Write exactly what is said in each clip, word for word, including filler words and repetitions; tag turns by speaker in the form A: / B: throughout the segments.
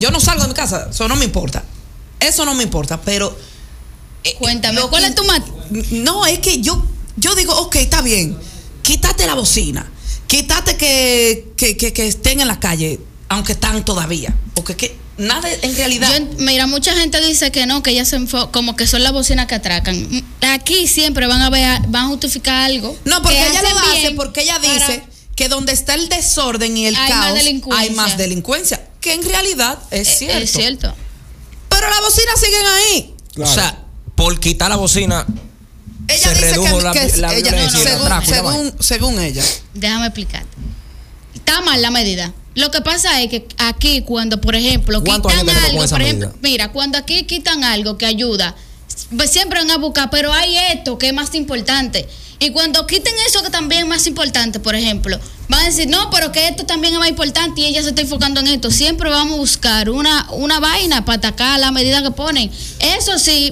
A: yo no salgo de mi casa, eso no me importa. Eso no me importa, pero...
B: Cuéntame, ¿cuál es tu mat?
A: No, es que yo, yo digo, ok, está bien, quítate la bocina, quítate que, que, que, que estén en la calle, aunque están todavía, porque que nada en realidad...
B: Yo, mira, mucha gente dice que no, que ellas se enfo- como que son las bocinas que atracan. Aquí siempre van a ver, van a justificar algo.
A: No, porque ella lo hace,
B: bien
A: porque ella dice que donde está el desorden y el
B: hay
A: caos,
B: más delincuencia.
A: hay más delincuencia, que en realidad es
B: Es,
A: cierto.
B: es cierto.
A: Pero las bocinas siguen ahí.
C: Claro.
D: O sea, por quitar la bocina
A: Ella
D: se
A: dice
D: redujo
A: que,
D: la,
A: que
D: la
A: ella,
D: violencia y el
A: según,
D: tráfico.
A: según, según ella.
B: Déjame explicarte. Está mal la medida. Lo que pasa es que aquí cuando, por ejemplo,
D: ¿Cuántos
B: quitan
D: años tenemos con
B: algo,
D: esa
B: por ejemplo,
D: medida?
B: mira, cuando aquí quitan algo que ayuda, pues siempre van a buscar, pero hay esto que es más importante. Y cuando quiten eso que también es más importante, por ejemplo, van a decir, no, pero que esto también es más importante y ella se está enfocando en esto. Siempre vamos a buscar una, una vaina para atacar la medida que ponen. Eso sí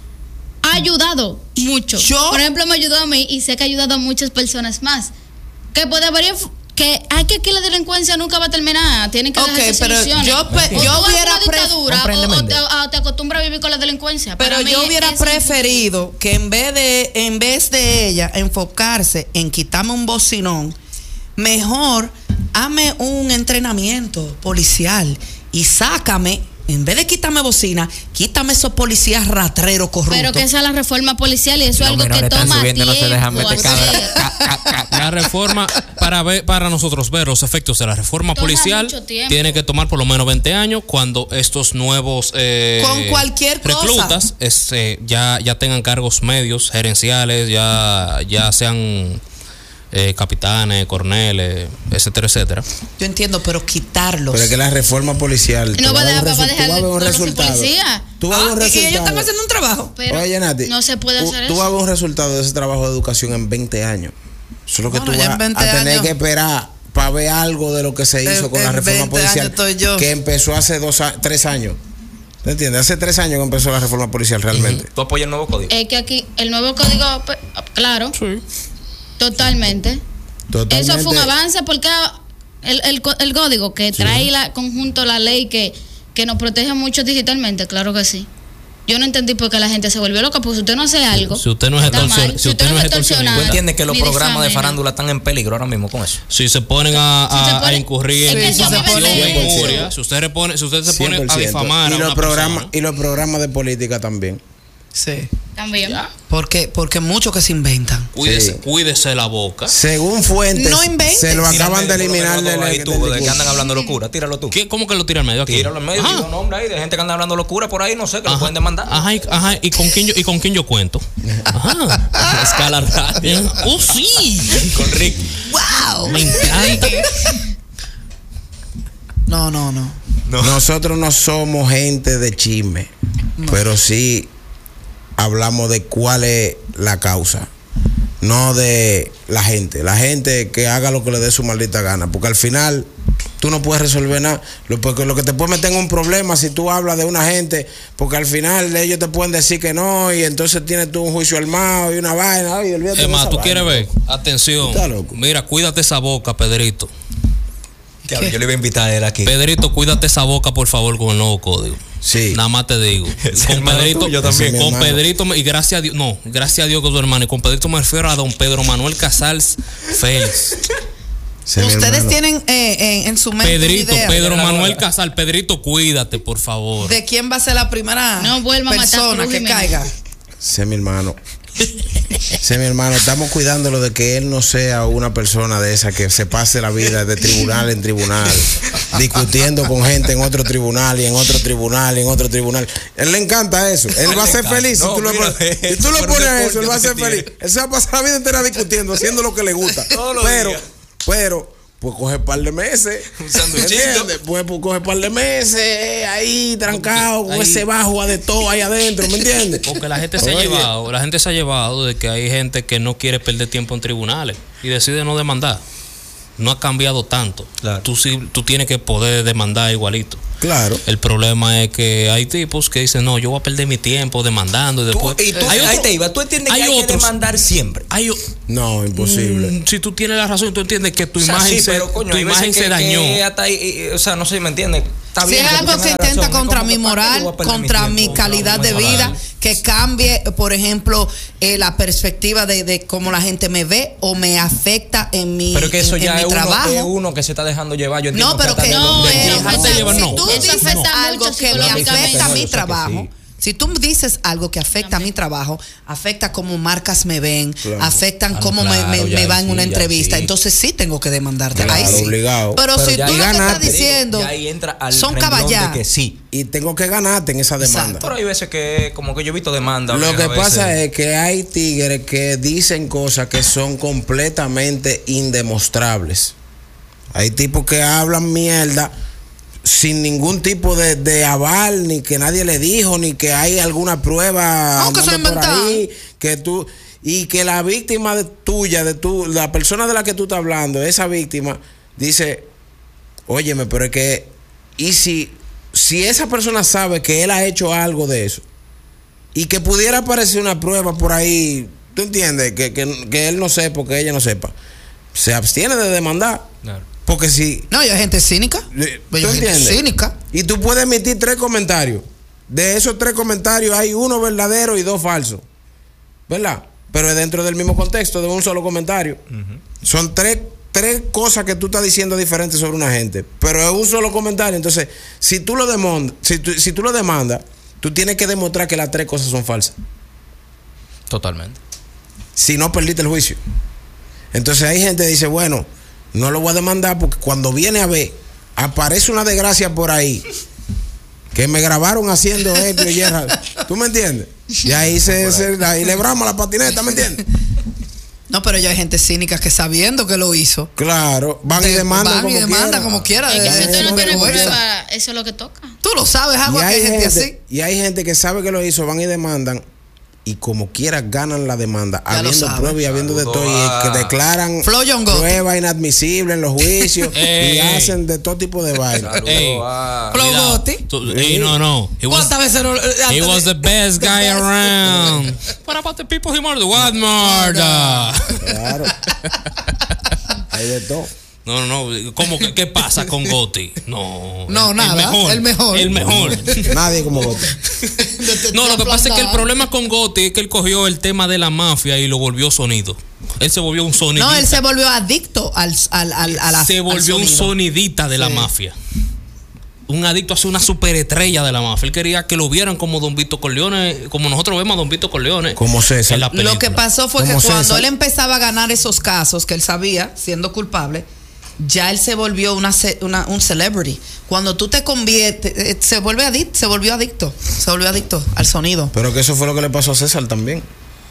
B: ha ayudado mucho.
A: Yo-
B: Por ejemplo, me ayudó a mí y sé que ha ayudado a muchas personas más. Que puede haber que hay que aquí la delincuencia nunca va a terminar. Tienen que
A: Ok,
B: dejarse
A: pero
B: soluciones.
A: yo pe-
B: O
A: yo
B: tú haces
A: hubiera
B: una
A: pre-
B: dictadura
D: Comprende,
B: o, o te,
D: Méndez.
B: o te acostumbras a vivir con la delincuencia.
A: Pero
B: Para mí
A: yo hubiera
B: eso es
A: preferido que en vez de en vez de ella enfocarse en quitarme un bocinón, mejor hazme un entrenamiento policial y sácame, en vez de quitarme bocina, quítame esos policías ratreros corruptos.
B: Pero que esa es la reforma policial y eso es
D: Los
B: algo que
D: menores están
B: toma
D: subiendo, no se
B: tiempo
D: dejan meter
B: hacer.
D: cabra.
E: La reforma, para ver, para nosotros ver los efectos de la reforma
B: Toma
E: policial,
B: mucho tiempo.
E: tiene que tomar por lo menos veinte años cuando estos nuevos eh,
A: Con cualquier cosa.
E: reclutas este, ya, ya tengan cargos medios, gerenciales, ya, ya sean eh, capitanes, coroneles, etcétera, etcétera.
A: Yo entiendo, pero quitarlos.
C: Pero es que la reforma policial.
B: No
C: tú
B: va a
C: vas
B: dejar-
C: ver un
B: va a
C: resu-
B: dejar
C: tú vas a ver un
B: todos los
C: resultado.
B: policías.
C: Tú vas a ver un
A: Ah, y ellos
C: resultado.
A: están haciendo un trabajo.
B: Pero
C: Oye, Nati,
B: no se puede
C: tú-
B: hacer
C: tú
B: eso.
C: vas a ver un resultado de ese trabajo de educación en veinte años. Eso es lo que
A: Bueno,
C: tú
A: ya
C: vas
A: en veinte
C: a tener
A: años.
C: que esperar para ver algo de lo que se hizo
A: En-
C: con la
A: en
C: reforma
A: veinte
C: policial
A: años estoy yo.
C: que empezó hace dos, a- tres años. ¿Te entiendes? Hace tres años que empezó la reforma policial realmente.
D: ¿Tú apoyas el nuevo código?
B: Es que aquí el nuevo código, pues, claro, totalmente.
C: Totalmente.
B: Eso fue un avance porque el, el, co- el código que trae la conjunto la ley que, que nos protege mucho digitalmente, claro que sí. Yo no entendí por qué la gente se volvió loca, pues si usted no hace algo.
E: Si usted no es
B: está
E: extorsión-
B: mal.
E: si usted no es extorsionista.
D: ¿Tú entiendes que los
B: ni
D: programas de
B: difama,
D: farándula están en peligro ahora mismo con eso?
E: Si se ponen a,
B: Si se
E: a-
B: pone-
E: a incurrir
B: es
E: en
B: que
A: eso
E: difamación
A: se pone-
E: o injuria, si usted, repone, si usted se pone
C: cien por
E: a
C: ciento.
E: difamar
C: y
E: a
C: los
E: una
C: programas
E: persona,
C: y los programas de política también.
A: Sí.
B: También.
A: Porque, porque muchos que se inventan.
E: cuídese,
C: Sí.
E: cuídese la boca.
C: Según fuentes,
A: No inventes.
C: se lo
D: Tira
C: acaban
D: en
C: de
D: medio, por lo
C: eliminar
D: menos,
C: del,
D: ahí
C: del
D: tú, de que
C: discurso.
D: andan hablando locura, tíralo tú.
E: ¿Qué, ¿Cómo que lo tira al medio aquí?
D: Tíralo en medio,
E: Ajá.
D: digo nombre ahí de gente que anda hablando locura por ahí, no sé, que lo
E: Ajá.
D: pueden demandar.
E: Ajá, y, ajá, ¿y con quién yo, y con quién yo cuento? Ajá. Escala radio. Oh, sí.
D: Con Rick.
A: ¡Wow!
E: Me encanta.
A: No, no, no.
C: Nosotros no somos gente de chisme, pero sí hablamos de cuál es la causa, no de la gente. La gente que haga lo que le dé su maldita gana, porque al final tú no puedes resolver nada. Lo, porque lo que te puede meter en un problema si tú hablas de una gente, porque al final ellos te pueden decir que no y entonces tienes tú un juicio armado y una vaina. Ay, olvídate
E: Es
C: de
E: más,
C: esa
E: ¿tú
C: vaina.
E: quieres ver? Atención.
C: Está loco.
E: Mira, cuídate esa boca, Pedrito.
D: Diablo, yo le iba a invitar a él aquí.
E: Pedrito, cuídate esa boca, por favor, con el nuevo código.
C: Sí.
E: Nada más te digo.
D: Ese
E: Con
D: hermano
E: Pedrito,
D: tuyo también.
E: con
C: Ese mi
E: Pedrito, me- y gracias a Dios, no, gracias a Dios que es tu hermano. Y con Pedrito me refiero a don Pedro Manuel Casals Félix.
C: Ese es mi
A: Ustedes
C: hermano.
A: tienen eh, en, en su mente
E: Pedrito,
A: una idea
E: Pedro
D: la
E: Manuel
D: bola.
E: Casal. Pedrito, cuídate, por favor.
A: de quién va a ser la primera
B: No vuelva a matar
A: persona
B: Cruz
A: que
B: Jiménez.
A: caiga.
C: Ese es mi hermano. Ese es mi hermano. Estamos cuidándolo de que él no sea una persona de esa que se pase la vida de tribunal en tribunal, discutiendo con gente en otro tribunal y en otro tribunal y en otro tribunal. Él le encanta eso. Él va a ser feliz. Si
D: No,
C: tú, lo
D: mira,
C: pones, si tú lo
D: por
C: pones
D: ese
C: a eso, él
D: pollo
C: va a ser
D: que
C: feliz.
D: tiene.
C: Él se va a pasar la vida entera discutiendo, haciendo lo que le gusta.
D: Todos los
C: Pero,
D: días.
C: pero. Pues coge un par de meses.
D: Un sanduichito.
C: ¿Entiendes? Pues, pues coge un par de meses ahí trancado con
E: Ahí.
C: ese bajo de todo ahí adentro, ¿me entiendes?
E: Porque la gente se ha
C: Oye.
E: llevado, la gente se ha llevado de que hay gente que no quiere perder tiempo en tribunales y decide no demandar. No ha cambiado tanto.
D: Claro.
E: Tú sí, tú tienes que poder demandar igualito.
C: Claro.
E: El problema es que hay tipos que dicen, no, yo voy a perder mi tiempo demandando y
D: Tú-
E: después.
D: y tú,
E: hay
D: ahí
E: otro-
D: te iba, tú entiendes que
E: hay
D: hay que
E: otros-
D: demandar siempre.
E: hay o-
C: No, imposible.
E: Mm, si tú tienes la razón, tú entiendes que tu
D: O sea,
E: imagen,
D: sí,
E: se,
D: pero coño,
E: tu
D: hay
E: imagen
D: veces
E: se
D: que-
E: dañó.
D: que hasta ahí, y- y- o sea, no sé si me entiendes. Está
A: Si
D: bien
A: es
D: que tú
A: algo
D: tengas
A: que
D: la
A: intenta
D: razón, es
A: contra
D: como
A: mi
D: que, ¿para qué
A: moral,
D: yo voy a perder mi
A: contra mi
D: tiempo?
A: calidad de
D: Claro,
A: vida,
D: moral.
A: que cambie, por ejemplo, eh, la perspectiva de, de cómo la gente me ve o me afecta en mi,
D: Pero que eso
A: en,
D: ya
A: en mi
D: es uno,
A: trabajo.
D: es uno que se está dejando llevar. Yo entiendo
A: No, pero
D: hasta
A: que
D: de
A: no,
D: los- de
A: es,
D: quien
E: afecta-
D: no se lleva,
E: no.
A: si tú
B: Eso
A: dices
B: afecta
A: algo
B: mucho
A: que me
B: psicológicamente.
A: afecta a mi
D: Yo sé que
A: trabajo,
D: sí.
A: si tú dices algo que afecta a mi trabajo, afecta cómo marcas me ven,
C: Claro.
A: afectan
D: Ah,
A: cómo me-
D: claro,
A: me,
D: ya
A: me
D: ahí
A: va en
D: sí,
A: una
D: ya
A: entrevista,
D: sí.
A: entonces sí tengo que demandarte.
C: Claro,
A: ahí sí.
C: obligado.
A: Pero,
D: Pero
A: si
D: ya
A: tú
C: ahí
A: lo que estás
C: ganaste.
A: diciendo
D: Y ahí entra al
A: son
D: renglón
A: caballar.
D: de que sí.
C: Y tengo que ganarte en esa demanda.
D: Pero hay veces que como que yo he visto demanda.
C: Lo
D: a
C: que
D: veces.
C: pasa es que hay tigres que dicen cosas que son completamente indemostrables. Hay tipos que hablan mierda sin ningún tipo de, de aval, ni que nadie le dijo, ni que hay alguna prueba
A: No, que se
C: andando por
A: inventaron.
C: ahí, que tú y que la víctima de tuya, de tu, la persona de la que tú estás hablando, esa víctima dice, óyeme, pero es que y si si esa persona sabe que él ha hecho algo de eso y que pudiera aparecer una prueba por ahí, ¿tú entiendes? Que, que, que él no sepa, que ella no sepa, se abstiene de demandar.
D: Claro.
C: Porque si...
A: No, hay gente cínica.
C: eh,
A: Hay
C: ¿Tú
A: gente
C: entiendes?
A: cínica.
C: Y tú puedes emitir tres comentarios. De esos tres comentarios hay uno verdadero y dos falsos. ¿Verdad? Pero es dentro del mismo contexto de un solo comentario. Son tres, tres cosas que tú estás diciendo diferentes sobre una gente. Pero es un solo comentario. Entonces, si tú lo demandas, si tú, si tú lo demandas, tú tienes que demostrar que las tres cosas son falsas.
D: Totalmente.
C: Si no perdiste el juicio. Entonces hay gente que dice, bueno, no lo voy a demandar porque cuando viene a ver, aparece una desgracia por ahí que me grabaron haciendo esto y eso. ¿Tú me entiendes? Y ahí se, se ahí le brama la patineta, ¿me entiendes?
A: No, pero ya hay gente cínica que sabiendo que lo hizo.
C: Claro, van y
A: te-
C: demandan
A: van y
C: como
A: demandan
C: quiera.
A: como quiera.
B: Es que
A: de-
B: si
A: de-
B: usted no
A: de
B: tiene
A: vergüenza.
B: prueba, eso es lo que toca.
A: Tú lo sabes,
C: Y
A: agua, que
C: hay,
A: hay gente así.
C: gente, y hay gente que sabe que lo hizo, van y demandan y como quiera ganan la demanda,
A: Ya lo
C: habiendo
A: saben.
C: pruebas y habiendo de
D: Saludos
C: todo, y
D: a-
C: que declaran
A: Flo John Gotti.
C: pruebas inadmisibles en los juicios y
E: Ey.
C: hacen de todo tipo de vainas.
D: Saludos
E: Ey.
D: a-
A: Flo
E: Cuidado.
A: Gotti.
E: Tú- ey, no, no. He was,
A: ¿Cuántas veces no-
E: he
A: antes
E: was
A: de-
E: the best guy around. What about the people he murdered? What murder?
C: Claro. Hay de todo.
E: No, no, no. ¿Cómo que qué pasa con Gotti? No.
A: No,
E: el,
A: nada,
E: El mejor.
A: el mejor.
E: El mejor.
C: Nadie como Gotti.
E: No, lo que pasa es que el problema con Gotti es que él cogió el tema de la mafia y lo volvió sonido. Él se volvió un sonidista.
A: No, él se volvió adicto al, al, al, a la-
E: se
A: al
E: volvió un
A: sonido.
E: sonidita de la
A: Sí.
E: mafia. Un adicto a ser una superestrella de la mafia. Él quería que lo vieran como Don Vito Corleone, como nosotros vemos a Don Vito Corleone.
C: Como César.
E: en la película.
A: Lo que pasó fue que
C: Como
A: cuando
C: César.
A: él empezaba a ganar esos casos que él sabía, siendo culpable, ya él se volvió una, ce- una- un celebrity. Cuando tú te conviertes, eh, se vuelve adicto, se volvió adicto, se volvió adicto al sonido.
C: Pero que eso fue lo que le pasó a César también.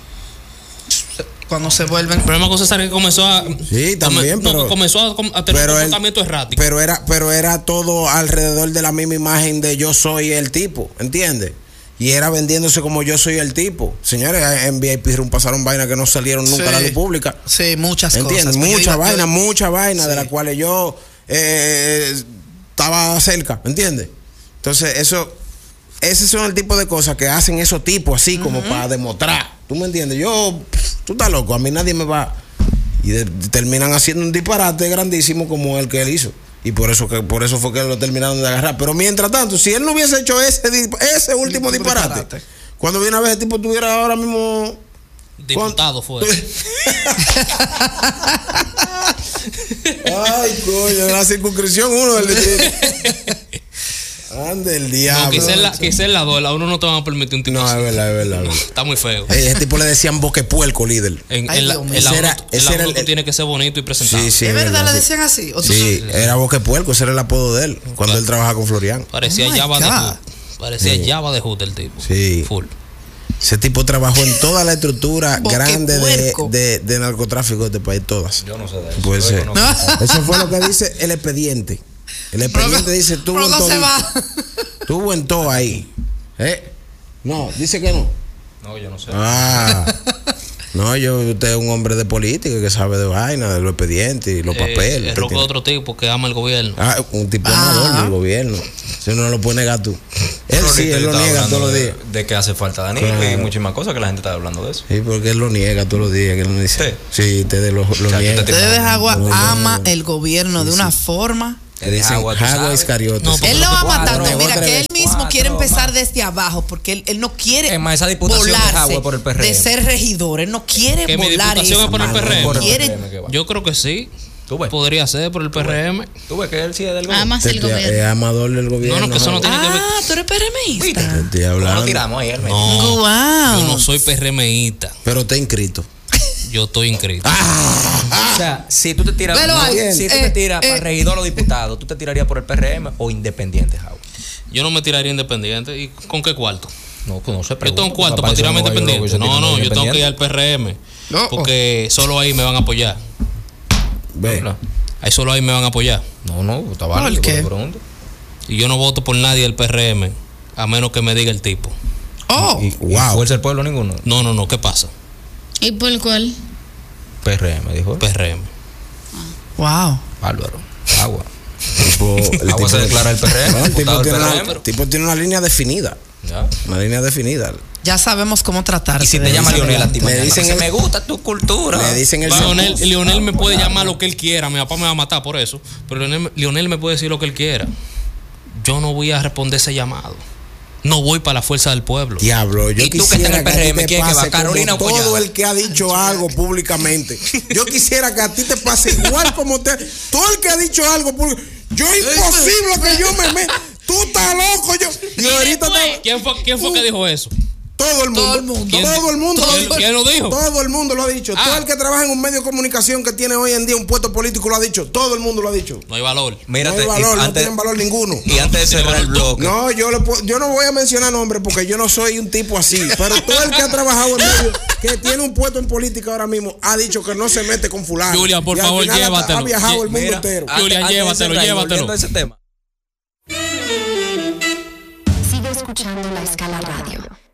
A: Cuando se vuelven.
E: El problema con César es que comenzó a.
C: Sí, también,
E: come- no,
C: pero-
E: comenzó a, a tener
C: Pero
E: un
C: él-
E: comportamiento errático.
C: Pero era, pero era todo alrededor de la misma imagen de yo soy el tipo, ¿entiendes? Y era vendiéndose como yo soy el tipo. Señores, en V I P Room pasaron vainas que no salieron nunca a la
A: Sí.
C: luz pública.
A: Sí, muchas
C: ¿Entiendes?
A: cosas. Pues yo
C: Mucha
A: iba-
C: vaina,
A: yo-
C: mucha vaina de
A: Sí.
C: las cuales yo eh, estaba cerca, ¿entiendes? Entonces, eso, ese son el tipo de cosas que hacen esos tipos así como para demostrar. ¿Tú me entiendes? Yo, pff, tú estás loco, a mí nadie me va. Y de- terminan haciendo un disparate grandísimo como el que él hizo. Y por eso que por eso fue que lo terminaron de agarrar. Pero mientras tanto, si él no hubiese hecho ese, di- ese último
A: Último
C: disparate,
A: disparate.
C: cuando viene a ver el tipo estuviera ahora mismo.
E: Diputado fue.
C: Ay, coño, de la circunscripción uno del distrito. Ande el
E: No,
C: diablo.
E: quizás la, quizás la dos, la uno no te van a permitir un tipo
C: No,
E: así.
C: es verdad, es verdad. es verdad.
E: Está muy feo.
C: Ey, ese tipo le decían boquepuerco, líder.
E: En,
A: Ay,
E: en la,
A: Dios mío.
E: en la
C: Ese
E: uno,
C: era-
E: en
C: ese
E: la
C: era
E: uno
C: el-
E: tú tienes que ser bonito y presentado.
C: Sí, sí.
A: ¿Es verdad?
C: verdad,
A: ¿Le
C: sí.
A: decían así? ¿O tú
C: Sí,
A: sabes?
C: era boquepuerco, ese era el apodo de él. Cuando él trabajaba con Florian.
E: Parecía
A: Oh my
E: Java de
A: God.
E: Hood. Parecía
C: Sí.
E: Java de Hood el tipo.
C: Sí.
E: Full.
C: Ese tipo trabajó en toda la estructura grande de,
A: Boquepuerco.
C: de, de narcotráfico de este país, todas.
D: Yo no sé de eso.
C: Puede
D: Yo
C: ser.
D: desconozco.
C: Eso fue lo que dice el expediente. El expediente dice, tuvo en
A: Luego
C: todo.
A: se va.
C: Tuvo en todo ahí. ¿Eh? No, dice que no.
D: No, yo no sé.
C: Ah. No, yo, usted es un hombre de política que sabe de vaina, de los expedientes y los
E: Eh,
C: papeles.
E: el
C: Usted
E: roco de
C: tiene-
E: otro tipo que ama el gobierno.
C: Ah, un tipo
A: Ah.
C: amador del gobierno. Si no lo puede negar tú. Él
D: Pero
C: sí,
D: ahorita
C: él lo
D: estaba
C: niega
D: hablando
C: todos los
D: de-
C: días.
D: De que hace falta Danilo y
C: Claro.
D: muchísimas cosas que la gente está hablando de eso.
C: Sí, porque él lo niega todos los días. Que él no dice.
D: ¿Usted?
C: Sí, ustedes lo, lo
D: Chacho,
C: niega.
D: usted tiene-
A: Ustedes agua
C: No, no,
A: ama
C: no.
A: el gobierno de una forma.
C: Le dicen
D: Agua, tú
C: Agua
D: sabes.
C: Iscariote.
E: No,
C: sí.
E: porque
A: Él lo va
D: cuatro,
A: matando.
C: llegó
A: Mira,
C: tres
A: que él
C: veces.
A: mismo
D: Cuatro,
A: quiere empezar
D: más.
A: desde abajo porque él, él no quiere
D: Es más, esa diputación de
A: volarse
D: Jagua por el P R M.
A: de ser regidor. Él no quiere
E: Que mi
A: volar
E: diputación
A: eso.
E: es por el P R M.
D: Por el
A: Quiere-
D: P R M que va.
E: Yo creo que sí.
D: ¿Tú ves?
E: Podría ser por el P R M.
D: Tú ves que él sí es del
B: Nada
D: gobierno.
B: más el
C: Este,
B: gobierno.
C: Es amador del gobierno.
E: No, no, que eso no tiene que ver.
A: Ah, tú eres PRMista.
C: Te estoy
D: No
C: hablando.
D: lo tiramos ahí, Hermes.
E: No,
A: Wow.
E: yo no soy PRMista.
C: Pero está inscrito.
E: Yo estoy inscrito.
D: O sea, si tú te tiras,
A: Velo ahí.
D: si tú
A: Eh,
D: te tiras
A: eh.
D: para regidor o diputado, ¿tú te tirarías por el P R M o independiente, Jagua?
E: Yo no me tiraría independiente. ¿Y con qué cuarto?
D: No, pues no sé.
E: Yo tengo un cuarto para tirarme independiente. No, no, yo tengo que ir al P R M.
A: No.
E: Porque solo ahí me van a apoyar.
C: Ve.
D: No,
E: Ahí solo ahí me van a apoyar.
D: no, no, está válido.
A: ¿Por qué?
D: pero pregunto.
E: Y yo no voto por nadie del P R M. A menos que me diga el tipo.
A: Oh,
D: Y,
C: Wow.
D: y Fuerza del Pueblo ninguno.
E: No, no, no. ¿Qué pasa?
B: ¿Y por cuál?
D: P R M, dijo. él.
E: P R M.
A: wow.
D: Álvaro. Agua.
C: Tipo, el
D: Agua se
C: tipo-
D: declara el P R M.
C: No, el tipo
D: diputado del
C: tiene,
D: P R
C: una,
D: M.
C: el tipo tiene una línea definida.
D: Ya.
C: Una línea definida.
A: Ya sabemos cómo tratar.
D: Y si te llama Lionel a ti,
C: Le
D: mañana,
C: dicen
D: dice,
C: el-
D: me gusta tu cultura.
C: Le dicen el
E: Lionel, Lionel me puede llamar lo que él quiera. Mi papá me va a matar por eso. Pero Lionel, Lionel me puede decir lo que él quiera. Yo no voy a responder ese llamado. No voy para la fuerza del pueblo.
C: Diablo, yo
D: Y tú que
C: quisiera
D: estás en el
C: que, a
D: P R
C: ti
D: M,
C: te
D: ¿quién que va?
C: pase
D: Carolina
C: como
D: o Collado.
C: todo el que ha dicho algo públicamente. Yo quisiera que a ti te pase igual como te, todo el que ha dicho algo público. Yo es imposible que yo me me tú estás loco yo. Y ahorita te-
E: ¿Quién fue, quién fue que dijo eso?
C: todo el mundo,
A: Todo el mundo.
C: todo el mundo,
E: ¿Quién-
C: lo ha dicho.
E: quién lo dijo?
C: Todo el mundo lo ha dicho.
E: Ah.
C: Todo el que trabaja en un medio de comunicación que tiene hoy en día un puesto político lo ha dicho. Todo el mundo lo ha dicho.
E: No hay valor.
D: Mírate,
C: no hay
D: y
C: valor, no
D: antes,
C: tienen valor ninguno.
D: y antes de cerrar el bloque,
C: No, yo, le puedo- yo no voy a mencionar nombres porque yo no soy un tipo así. Pero todo el que ha trabajado en medio, que tiene un puesto en política ahora mismo, ha dicho que no se mete con fulano.
E: Julia, por
C: Y al
E: favor,
C: final hasta
E: llévatelo.
C: Ha viajado el mundo
D: mira,
C: entero.
D: antes-
E: Julián,
D: antes de
E: llévatelo,
D: cerrar, y
E: llévatelo.
D: volviendo a ese tema.
F: Sigue escuchando La Escala Radio.